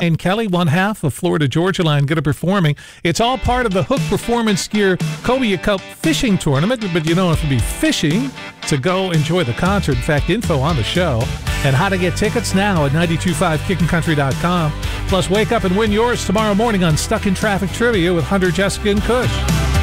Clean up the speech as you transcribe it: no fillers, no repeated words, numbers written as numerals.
And Kelly, one half of Florida Georgia Line, going to be performing. It's all part of the Hook Performance Gear Cobia Cup Fishing Tournament, but you don't have to be fishing to go enjoy the concert. In fact, info on the show and how to get tickets now at 925kickincountry.com. Plus, wake up and win yours tomorrow morning on Stuck in Traffic Trivia with Hunter, Jessica, and Kush.